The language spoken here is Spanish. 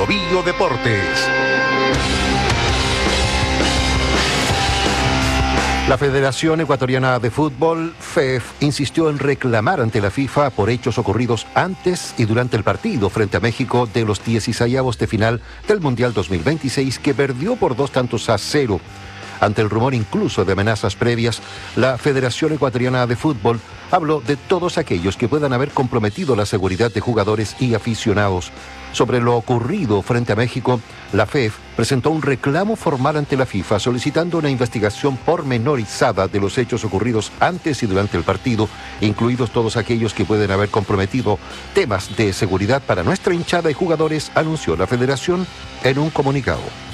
Bio Deportes. La Federación Ecuatoriana de Fútbol, FEF, insistió en reclamar ante la FIFA por hechos ocurridos antes y durante el partido frente a México de los 16avos de final del Mundial 2026, que perdió por 2-0. Ante el rumor incluso de amenazas previas, la Federación Ecuatoriana de Fútbol habló de todos aquellos que puedan haber comprometido la seguridad de jugadores y aficionados. Sobre lo ocurrido frente a México, la FEF presentó un reclamo formal ante la FIFA solicitando una investigación pormenorizada de los hechos ocurridos antes y durante el partido, incluidos todos aquellos que pueden haber comprometido temas de seguridad para nuestra hinchada y jugadores, anunció la Federación en un comunicado.